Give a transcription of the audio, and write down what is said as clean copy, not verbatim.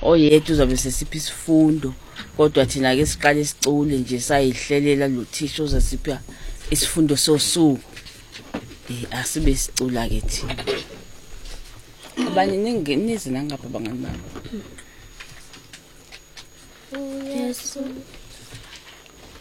oyedwa uzabe sesipha isifundo kodwa thina ke siqale isicule nje sayihlelela lo thisha uzasipha isifundo sosuku asibe sicula ke thina abanye nize nangapha bangani bami Yesu